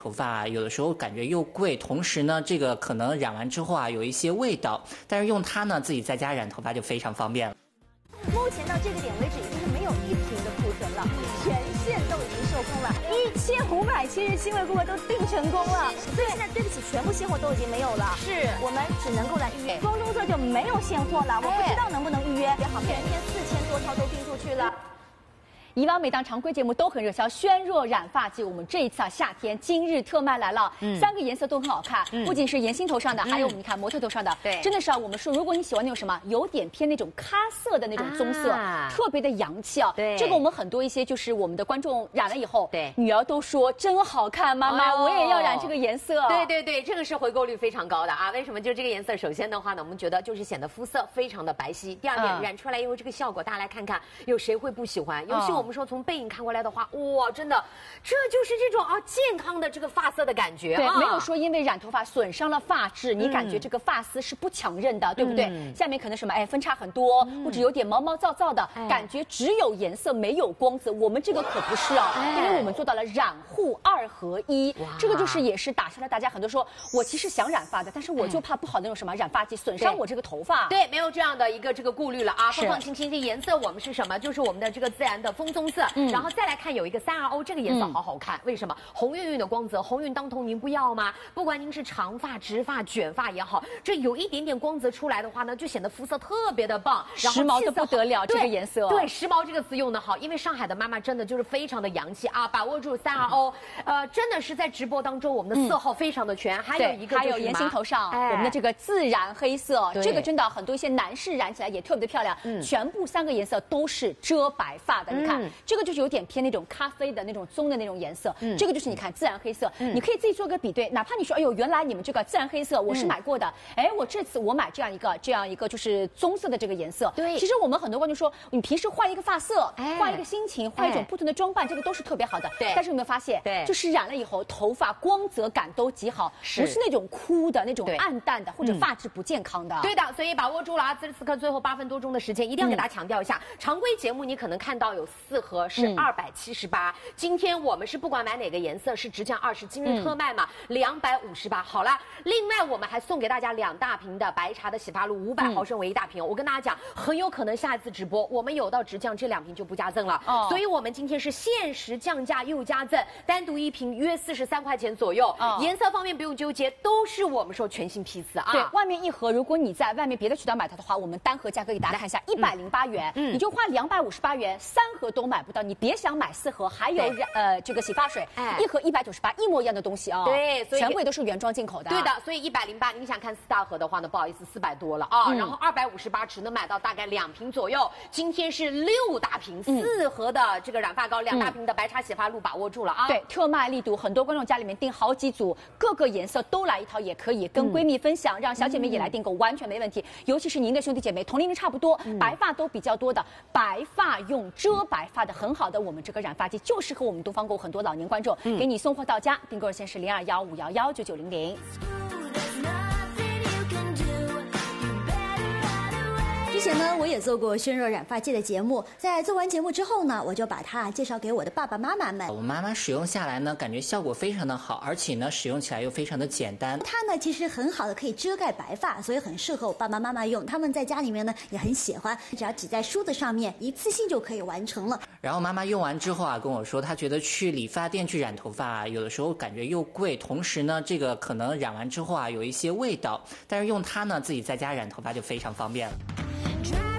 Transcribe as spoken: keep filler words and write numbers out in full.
头发有的时候感觉又贵，同时呢，这个可能染完之后啊有一些味道，但是用它呢自己在家染头发就非常方便了。 目前到这个点为止，已经是没有一瓶的库存了，全线都已经售空了，一千五百七十七位顾客都订成功了，所以现在对不起，全部现货都已经没有了，是我们只能够来预约，中东色就没有现货了，我不知道能不能预约，也好，全天四千多套都订出去了。 以往每档常规节目都很热销，轩若染发剂，我们这一次啊夏天今日特卖来了，嗯、三个颜色都很好看，嗯、不仅是妍希头上的，嗯、还有我们你看模特头上的，对，真的是啊，我们说如果你喜欢那种什么有点偏那种咖色的那种棕色，啊、特别的洋气啊，对，这个我们很多一些就是我们的观众染了以后，对，女儿都说真好看，妈妈、哦、我也要染这个颜色， 对对对，这个是回购率非常高的啊，为什么？就这个颜色，首先的话呢，我们觉得就是显得肤色非常的白皙，第二点、嗯、染出来以后这个效果，大家来看看，有谁会不喜欢？尤其我们说从背影看过来的话，哇，真的，这就是这种啊健康的这个发色的感觉。 对， 啊、 没有说因为染头发损伤了发质，你感觉这个发丝是不强韧的，嗯、对不对？嗯、下面可能什么哎分叉很多，嗯、或者有点毛毛躁躁的、哎、感觉，只有颜色没有光泽。我们这个可不是哦，哎、因为我们做到了染护二合一，这个就是也是打消了大家很多说我其实想染发的，但是我就怕不好那种什么染发剂损伤我这个头发。 对，没有这样的一个这个顾虑了啊，放放心心。这颜色我们是什么？就是我们的这个自然的枫棕色，嗯、然后。再来看有一个三 R O 这个颜色好好看，嗯、为什么？红晕晕的光泽，红晕当头您不要吗？不管您是长发、直发、卷发也好，这有一点点光泽出来的话呢，就显得肤色特别的棒，然后时髦的不得了。这个颜色， 对，时髦这个词用的好，因为上海的妈妈真的就是非常的洋气啊，把握住三 R O，、嗯、呃，真的是在直播当中我们的色号非常的全，嗯、还有一个还有妍希头上、哎、我们的这个自然黑色，这个真的很多一些男士染起来也特别的漂亮，嗯、全部三个颜色都是遮白发的，嗯、你看这个就是有点偏那种咖啡的那种棕的那种颜色，嗯、这个就是你看自然黑色，嗯、你可以自己做个比对，哪怕你说哎呦原来你们这个自然黑色我是买过的，哎、嗯、我这次我买这样一个这样一个就是棕色的这个颜色，对，其实我们很多观众说你平时换一个发色，哎、换一个心情，换一种不同的装扮，哎、这个都是特别好的，对。但是有没有发现，对，就是染了以后头发光泽感都极好，不是那种枯的那种暗淡的或者发质不健康的， 嗯、对的，所以把握住了啊！此时此刻最后八分多钟的时间，一定要给大家强调一下，嗯、常规节目你可能看到有四盒是二百七十八。今天我们是不管买哪个颜色是直降二十，今日特卖嘛，两百五十八。好了，另外我们还送给大家两大瓶的白茶的洗发露，五百毫升为一大瓶。嗯、我跟大家讲，很有可能下一次直播我们有到直降这两瓶就不加赠了，哦、所以我们今天是限时降价又加赠，单独一瓶约四十三块钱左右。哦、颜色方面不用纠结，都是我们说全新批次啊。 对，外面一盒，如果你在外面别的渠道买它的话，我们单盒价格给大家看一下，一百零八元，嗯、你就花两百五十八元，三盒都买不到，你别想买四盒，还有。呃，这个洗发水，哎，一盒一百九十八，一模一样的东西啊、哦， 对，所以全部都是原装进口的、啊， 对的，所以一百零八，你想看四大盒的话呢，不好意思，四百多了啊，嗯、然后二百五十八只能买到大概两瓶左右。今天是六大瓶，嗯、四盒的这个染发膏，两大瓶的白茶洗发露，把握住了啊！ 对，特卖力度，很多观众家里面订好几组，各个颜色都来一套也可以，跟闺蜜分享，嗯、让小姐妹也来订购，完全没问题。尤其是您的兄弟姐妹同龄人差不多，嗯、白发都比较多的，白发用遮白发的很好的，我们这个染发剂就适合我们东方购很多老年观众，嗯、给你送货到家，订购热线是零二幺五幺幺九九零零。 之前呢，我也做过轩若染发剂的节目，在做完节目之后呢，我就把它介绍给我的爸爸妈妈们。 我妈妈使用下来呢，感觉效果非常的好，而且呢，使用起来又非常的简单。 它呢，其实很好的可以遮盖白发，所以很适合我爸爸妈妈用。他们在家里面呢也很喜欢，只要挤在梳子上面，一次性就可以完成了。 然后妈妈用完之后啊，跟我说，她觉得去理发店去染头发啊，有的时候感觉又贵，同时呢，这个可能染完之后啊有一些味道，但是用它呢自己在家染头发就非常方便了。